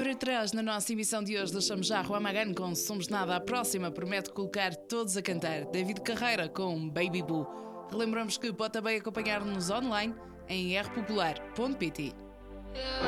Para trás, na nossa emissão de hoje, deixamos já Juan Magán com Somos Nada. A próxima promete colocar todos a cantar. David Carreira com Baby Boo. Relembramos que pode também acompanhar-nos online em rpopular.pt.